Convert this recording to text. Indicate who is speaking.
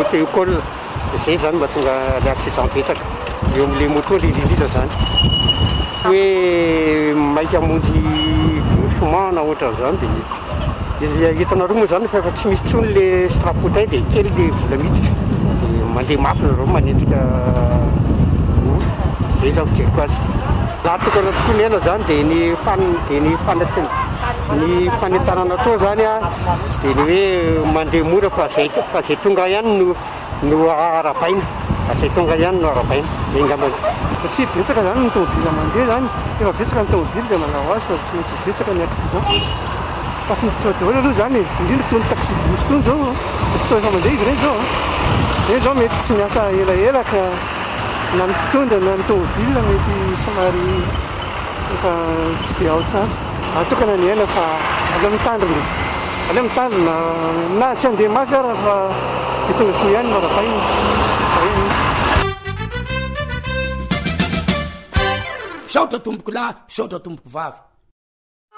Speaker 1: auto-école zay zany mahatonga le accident betsaka eo amin'le moto indrindra zany hoe maika amonjy doucement na ohatran'izany dia hitanareo moa zany fa tsy misy tsony le strapotin dia kely le vola miditra dia mandeha mafy nareo manenjika zay zany fijeriko azy laha tokana tokoa ny ela zany dia ny fanentanana atao zany a dia ny hoe mandeha mora fa zay tonga ihany no arabaina zay tonga ihany no arabaina zay ngambany
Speaker 2: satria betsaka zany ny tomobily mandeha zany efa betsaka ny tomobily dia manao azy fa tsy maintsy betsaka ny accident tafiditra daholo aloha zany indrindra tony taxi bus tony zao fotoana efa mandeha izy ireny zao reny zao mety tsy miasa elaela ka na ny mpitondra na ny tomobile mety somary efa tsy dia ao tsara atokana ny aina fa aleo mitandrina na tsy andeha mafy ara fa dia tonga soa ihany marabaina
Speaker 3: saotra tomboko lahy saotra tomboko vavy